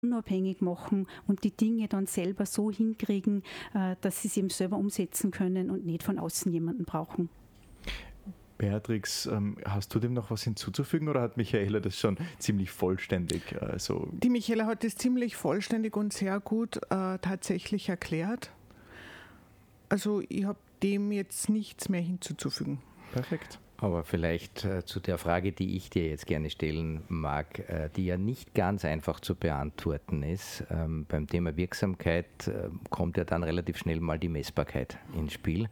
unabhängig machen und die Dinge dann selber so hinkriegen, dass sie es eben selber umsetzen können und nicht von außen jemanden brauchen. Beatrix, hast du dem noch was hinzuzufügen oder hat Michaela das schon ziemlich vollständig? Die Michaela hat das ziemlich vollständig und sehr gut tatsächlich erklärt. Also ich habe dem jetzt nichts mehr hinzuzufügen. Perfekt. Aber vielleicht zu der Frage, die ich dir jetzt gerne stellen mag, die ja nicht ganz einfach zu beantworten ist. Beim Thema Wirksamkeit kommt ja dann relativ schnell mal die Messbarkeit ins Spiel.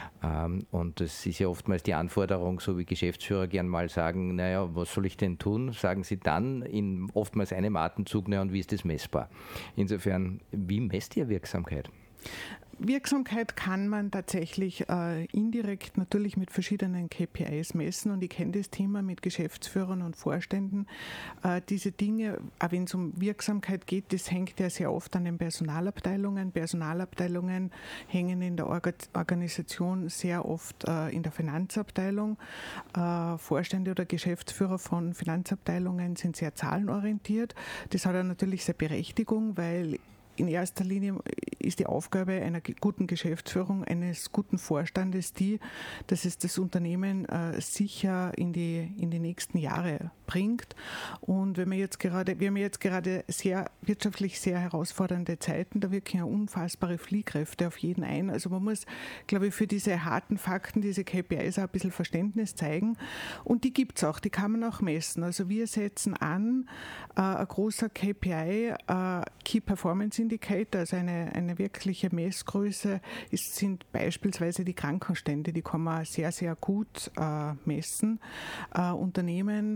Und das ist ja oftmals die Anforderung, so wie Geschäftsführer gern mal sagen, naja, was soll ich denn tun? Sagen sie dann in oftmals einem Atemzug, naja, und wie ist das messbar? Insofern, wie messt ihr Wirksamkeit? Wirksamkeit kann man tatsächlich indirekt natürlich mit verschiedenen KPIs messen und ich kenne das Thema mit Geschäftsführern und Vorständen. Diese Dinge, auch wenn es um Wirksamkeit geht, das hängt ja sehr oft an den Personalabteilungen. Personalabteilungen hängen in der Organisation sehr oft in der Finanzabteilung. Vorstände oder Geschäftsführer von Finanzabteilungen sind sehr zahlenorientiert. Das hat ja natürlich seine Berechtigung, weil in erster Linie ist die Aufgabe einer guten Geschäftsführung, eines guten Vorstandes dass es das Unternehmen sicher in die nächsten Jahre bringt. Und wir haben jetzt gerade wirtschaftlich sehr herausfordernde Zeiten, da wirken ja unfassbare Fliehkräfte auf jeden ein. Also man muss, glaube ich, für diese harten Fakten, diese KPIs auch ein bisschen Verständnis zeigen. Und die gibt es auch, die kann man auch messen. Also wir setzen an, ein großer KPI, Key Performance Indicator, also eine wirkliche Messgröße, sind beispielsweise die Krankenstände, die kann man sehr, sehr gut messen. Unternehmen,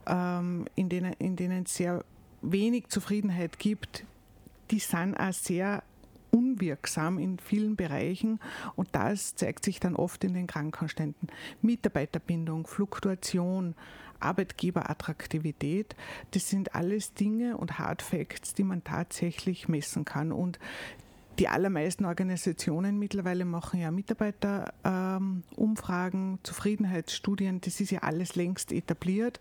in denen es sehr wenig Zufriedenheit gibt, die sind auch sehr unwirksam in vielen Bereichen und das zeigt sich dann oft in den Krankenständen. Mitarbeiterbindung, Fluktuation, Arbeitgeberattraktivität, das sind alles Dinge und Hard Facts, die man tatsächlich messen kann. Und die allermeisten Organisationen mittlerweile machen ja Mitarbeiterumfragen, Zufriedenheitsstudien, das ist ja alles längst etabliert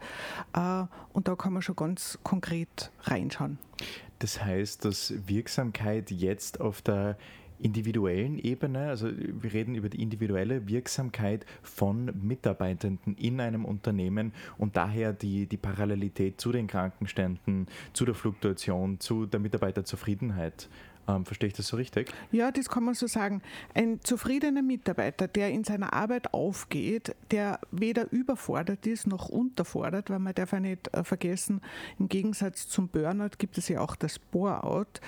und da kann man schon ganz konkret reinschauen. Das heißt, dass Wirksamkeit jetzt auf der individuellen Ebene, also wir reden über die individuelle Wirksamkeit von Mitarbeitenden in einem Unternehmen und daher die Parallelität zu den Krankenständen, zu der Fluktuation, zu der Mitarbeiterzufriedenheit. Verstehe ich das so richtig? Ja, das kann man so sagen. Ein zufriedener Mitarbeiter, der in seiner Arbeit aufgeht, der weder überfordert ist noch unterfordert, weil man darf ja nicht vergessen, im Gegensatz zum Burnout gibt es ja auch das Bore-out.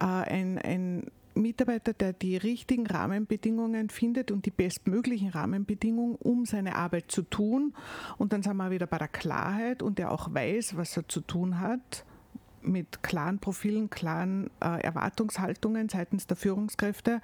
Ein Mitarbeiter, der die richtigen Rahmenbedingungen findet und die bestmöglichen Rahmenbedingungen, um seine Arbeit zu tun. Und dann sind wir wieder bei der Klarheit und der auch weiß, was er zu tun hat, mit klaren Profilen, klaren Erwartungshaltungen seitens der Führungskräfte,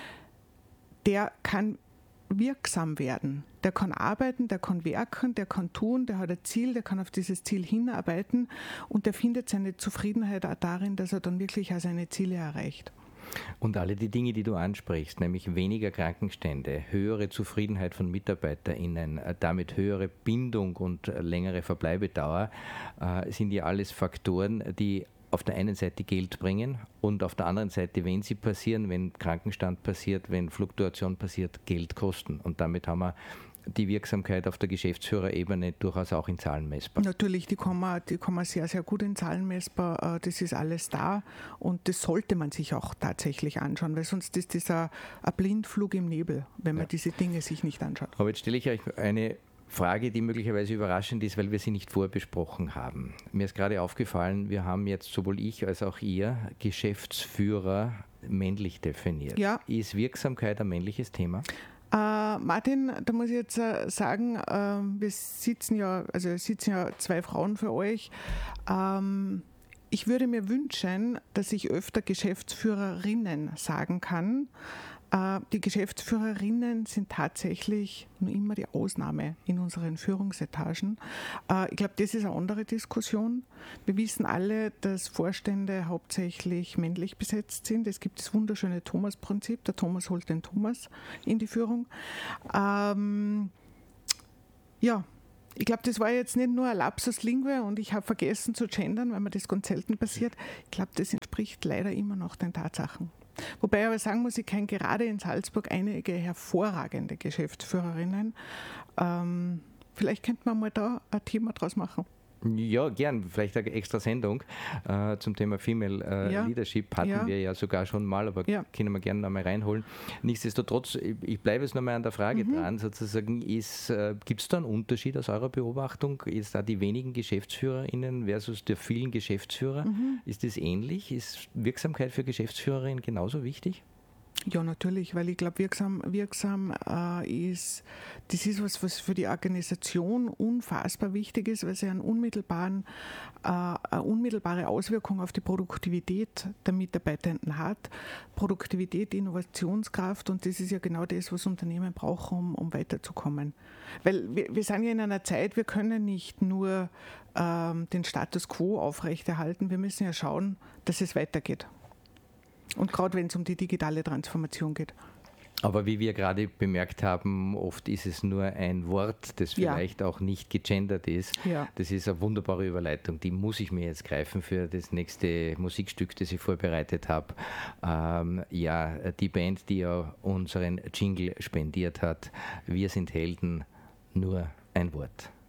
der kann wirksam werden. Der kann arbeiten, der kann werken, der kann tun, der hat ein Ziel, der kann auf dieses Ziel hinarbeiten und der findet seine Zufriedenheit auch darin, dass er dann wirklich auch seine Ziele erreicht. Und alle die Dinge, die du ansprichst, nämlich weniger Krankenstände, höhere Zufriedenheit von MitarbeiterInnen, damit höhere Bindung und längere Verbleibedauer, sind ja alles Faktoren, die auf der einen Seite Geld bringen und auf der anderen Seite, wenn sie passieren, wenn Krankenstand passiert, wenn Fluktuation passiert, Geld kosten. Und damit haben wir die Wirksamkeit auf der Geschäftsführerebene durchaus auch in Zahlen messbar. Natürlich, die kann man sehr, sehr gut in Zahlen messbar. Das ist alles da und das sollte man sich auch tatsächlich anschauen, weil sonst ist das ein Blindflug im Nebel, wenn man diese Dinge sich nicht anschaut. Aber jetzt stelle ich euch eine Frage, die möglicherweise überraschend ist, weil wir sie nicht vorbesprochen haben. Mir ist gerade aufgefallen, wir haben jetzt sowohl ich als auch ihr Geschäftsführer männlich definiert. Ja. Ist Wirksamkeit ein männliches Thema? Martin, da muss ich jetzt sagen, wir sitzen ja zwei Frauen für euch. Ich würde mir wünschen, dass ich öfter Geschäftsführerinnen sagen kann. Die Geschäftsführerinnen sind tatsächlich nur immer die Ausnahme in unseren Führungsetagen. Ich glaube, das ist eine andere Diskussion. Wir wissen alle, dass Vorstände hauptsächlich männlich besetzt sind. Es gibt das wunderschöne Thomas-Prinzip. Der Thomas holt den Thomas in die Führung. Ja, Ich glaube, das war jetzt nicht nur ein Lapsus Linguae und ich habe vergessen zu gendern, weil mir das ganz selten passiert. Ich glaube, das entspricht leider immer noch den Tatsachen. Wobei ich aber sagen muss, ich kenne gerade in Salzburg einige hervorragende Geschäftsführerinnen. Vielleicht könnte man mal da ein Thema draus machen. Ja, gern. Vielleicht eine extra Sendung zum Thema Female Leadership hatten wir ja sogar schon mal, aber können wir gerne nochmal reinholen. Nichtsdestotrotz, ich bleibe jetzt nochmal an der Frage dran, sozusagen, gibt es da einen Unterschied aus eurer Beobachtung? Ist da die wenigen GeschäftsführerInnen versus der vielen Geschäftsführer? Ist das ähnlich? Ist Wirksamkeit für Geschäftsführerinnen genauso wichtig? Ja, natürlich, weil ich glaube, wirksam ist, das ist was für die Organisation unfassbar wichtig ist, weil es eine unmittelbare Auswirkung auf die Produktivität der Mitarbeitenden hat. Produktivität, Innovationskraft, und das ist ja genau das, was Unternehmen brauchen, um weiterzukommen. Weil wir sind ja in einer Zeit, wir können nicht nur den Status quo aufrechterhalten, wir müssen ja schauen, dass es weitergeht. Und gerade wenn es um die digitale Transformation geht. Aber wie wir gerade bemerkt haben, oft ist es nur ein Wort, das vielleicht auch nicht gegendert ist. Ja. Das ist eine wunderbare Überleitung, die muss ich mir jetzt greifen für das nächste Musikstück, das ich vorbereitet habe. Die Band, die ja unseren Jingle spendiert hat, Wir sind Helden, nur ein Wort.